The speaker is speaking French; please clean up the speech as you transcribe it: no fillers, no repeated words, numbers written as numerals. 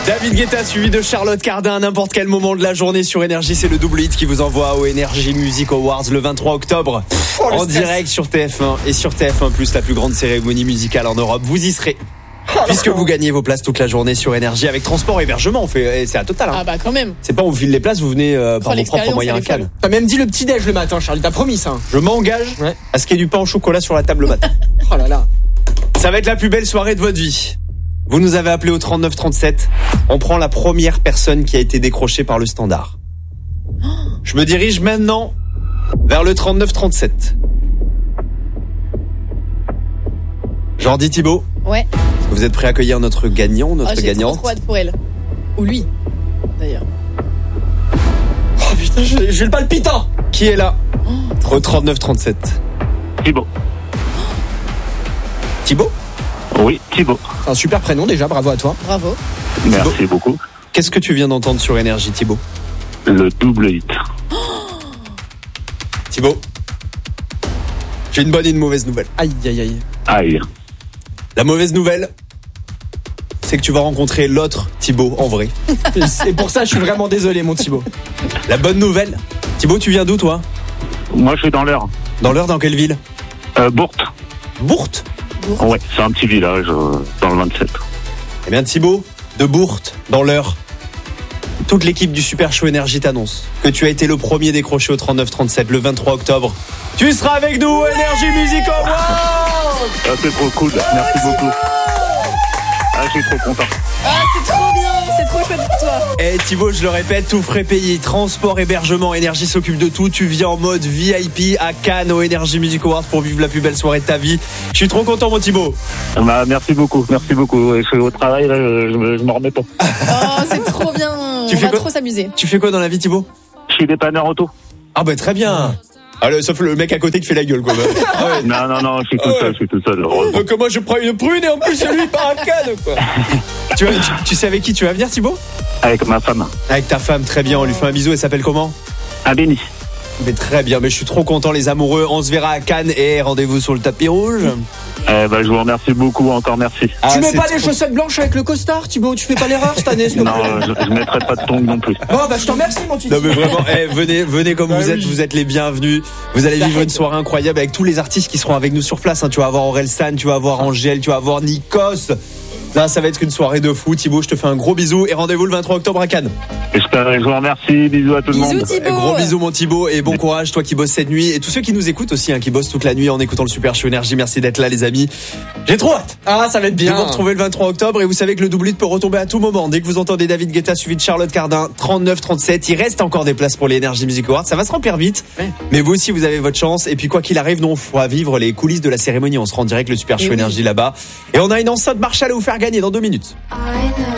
David Guetta suivi de Charlotte Cardin à n'importe quel moment de la journée sur Énergie. C'est le double hit qui vous envoie au Energy Music Awards le 23 octobre en direct sur TF1 et sur TF1+, la plus grande cérémonie musicale en Europe. Vous y serez. Puisque vous gagnez vos places toute la journée sur Énergie avec transport et hébergement, c'est à total. Ah bah quand même. C'est pas on vous file les places, vous venez par vos propres moyens à Cannes. T'as même dit le petit déj le matin, Charlie, t'as promis ça. Je m'engage à ce qu'il y ait du pain au chocolat sur la table le matin. Oh là là. Ça va être la plus belle soirée de votre vie. Vous nous avez appelé au 39 37. On prend la première personne qui a été décrochée par le standard. Je me dirige maintenant vers le 39 37. Jordi Thibaut. Ouais. Vous êtes prêt à accueillir notre gagnant, notre gagnante? J'ai trop hâte pour elle. Ou lui, d'ailleurs. Oh putain, j'ai le palpitant. Qui est là? Au 39 37. Thibaut. Thibaut? Oui, Thibaut. C'est un super prénom déjà, bravo à toi. Bravo. Merci beaucoup. Qu'est-ce que tu viens d'entendre sur Énergie, Thibaut? Le double hit. Thibaut, j'ai une bonne et une mauvaise nouvelle. Aïe, aïe, aïe. Aïe. La mauvaise nouvelle, c'est que tu vas rencontrer l'autre Thibaut en vrai. C'est pour ça que je suis vraiment désolé, mon Thibaut. La bonne nouvelle, Thibaut, tu viens d'où toi? Moi, je suis dans l'Eure. Dans l'Eure, dans quelle ville? Bourte. Bourte? Ouais, c'est un petit village dans le 27. Eh bien Thibaut, de Bourte, dans l'Eure, toute l'équipe du Super Show Énergie t'annonce que tu as été le premier décroché au 39-37 le 23 octobre. Tu seras avec nous au Energy Music Awards. Ah, c'est trop cool, merci beaucoup. Ah, je suis trop content. Ah, c'est trop bien, c'est trop chouette pour toi. Et Thibaut, je le répète, tout frais payé, transport, hébergement, Énergie s'occupe de tout. Tu viens en mode VIP à Cannes au Energy Music Awards pour vivre la plus belle soirée de ta vie. Je suis trop content, mon Thibaut. Bah, merci beaucoup. Je suis au travail, là, je me remets pas. Oh, c'est trop bien. On va trop s'amuser. Tu fais quoi dans la vie, Thibaut? Je suis dépanneur auto. Ah bah très bien. Allez, sauf le mec à côté qui fait la gueule, quoi. Ah ouais. Non, je suis tout seul. Donc moi je prends une prune et en plus c'est lui il part à Cannes, quoi. tu sais avec qui tu vas venir, Thibaut? Avec ma femme. Avec ta femme, très bien, on lui fait un bisou, elle s'appelle comment? Béni. Mais très bien, mais je suis trop content les amoureux, on se verra à Cannes et rendez-vous sur le tapis rouge. Je vous remercie beaucoup, encore merci. Tu mets pas les chaussettes blanches avec le costard, Thibaut? Tu fais pas l'erreur cette année? Non, je mettrai pas de tongs non plus. Oh bah je te remercie, mon Thibaut. Non mais vraiment, venez comme vous êtes les bienvenus. Vous allez vivre une soirée incroyable avec tous les artistes qui seront avec nous sur place. Tu vas avoir Orelsan, tu vas avoir Angèle, tu vas avoir Nikos. Là, ça va être une soirée de fou. Thibaut, je te fais un gros bisou et rendez-vous le 23 octobre à Cannes. Je vous remercie, bisous à tout le monde. Thibaut. Gros bisous mon Thibaut et bon courage toi qui bosses cette nuit et tous ceux qui nous écoutent aussi qui bossent toute la nuit en écoutant le Super Show Énergie. Merci d'être là les amis. J'ai trop hâte. Ah, ça va être bien. De vous retrouver le 23 octobre et vous savez que le double hit peut retomber à tout moment. Dès que vous entendez David Guetta suivi de Charlotte Cardin, 39-37, il reste encore des places pour les Energy Music Awards. Ça va se remplir vite. Ouais. Mais vous aussi vous avez votre chance et puis quoi qu'il arrive, nous on fera vivre les coulisses de la cérémonie. On se rend direct le Super Show Énergie là-bas et on a une enceinte Marshall à vous faire gagner dans 2 minutes.